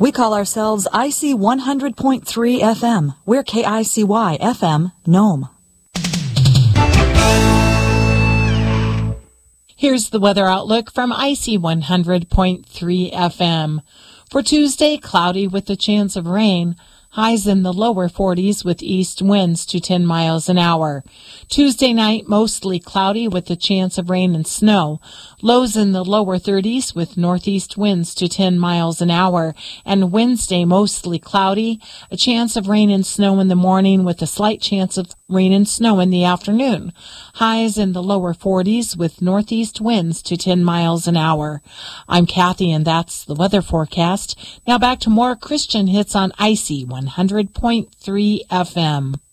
We call ourselves IC 100.3 FM. We're KICY FM, Nome. Here's the weather outlook from IC 100.3 FM. For Tuesday, cloudy with a chance of rain. Highs in the lower 40s with east winds to 10 miles an hour. Tuesday night, mostly cloudy with a chance of rain and snow. Lows in the lower 30s with northeast winds to 10 miles an hour. And Wednesday, mostly cloudy, a chance of rain and snow in the morning with a slight chance of rain and snow in the afternoon. Highs in the lower 40s with northeast winds to 10 miles an hour. I'm Kathy, and that's the weather forecast. Now back to more Christian hits on IC 100.3 FM.